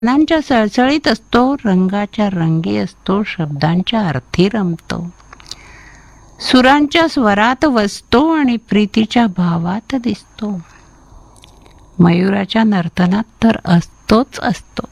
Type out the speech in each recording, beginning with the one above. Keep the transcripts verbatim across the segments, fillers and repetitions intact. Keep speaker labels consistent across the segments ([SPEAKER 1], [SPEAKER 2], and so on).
[SPEAKER 1] नांच्या सळसळीत असतो, रंगाच्या रंगी असतो, शब्दांच्या अर्थी रमतो, सुरांच्या स्वरात वसतो आणि प्रीतीच्या भावात दिसतो. मयुराच्या नर्तनात तर असतोच असतो.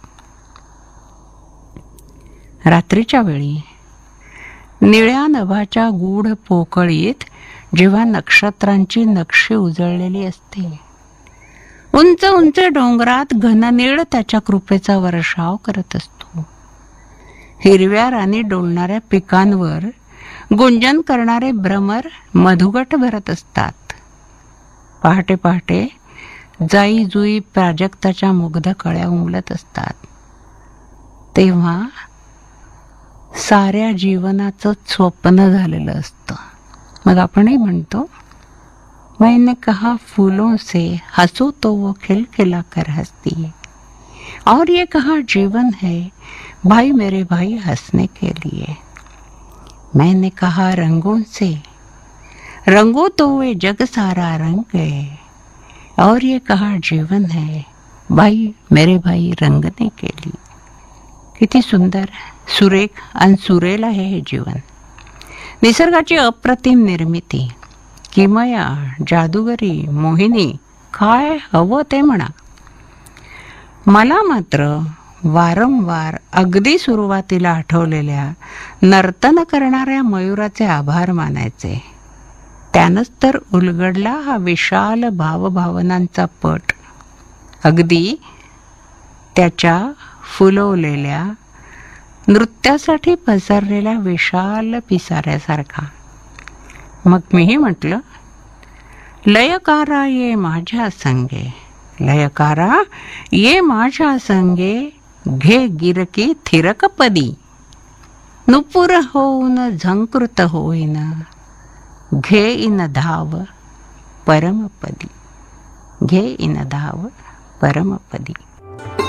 [SPEAKER 1] रात्रीच्या वेळी निळ्या नभाच्या गूढ पोकळीत जेव्हा नक्षत्रांची नक्षी उजळलेली असते, उंच उंच डोंगरात घननीळ त्याच्या कृपेचा वर्षाव करत असतो. हिरव्या रानी डोलणाऱ्या पिकांवर गुंजन करणारे भ्रमर मधुगट भरत असतात. पहाटे पहाटे जाई जुई प्राजक्ताच्या मुग्ध कळ्या उमलत असतात. तेव्हा साऱ्या जीवनाचं स्वप्न झालेलं असतं. मग आपणही म्हणतो, मैंने कहा फूलों से हंसो तो वो खिलखिला कर हंसती है, और ये कहा जीवन है भाई मेरे भाई हंसने के लिए. मैंने कहा रंगों से रंगो तो वे जग सारा रंग गए, और ये कहा जीवन है भाई मेरे भाई रंगने के लिए. किती सुंदर, सुरेख आणि सुरेल आहे हे जीवन. निसर्गाची अप्रतिम निर्मिती, किमया, जादूगरी, मोहिनी, काय हवं ते म्हणा. मला मात्र वारंवार अगदी सुरुवातीला आठवलेल्या नर्तन करणाऱ्या मयुराचे आभार मानायचे. त्यानंच तर उलगडला हा विशाल भावभावनांचा पट, अगदी त्याच्या फुलवलेल्या नृत्यासाठी पसरलेल्या विशाल पिसाऱ्यासारखा. मग मीही म्हटलं, लयकारा ये माझ्या संगे, लयकारा ये माझ्या संगे, घे गिरकी थिरकपदी, नुपुर होऊन झंकृत होईन, घे इन धाव परमपदी, घे इन धाव परमपदी.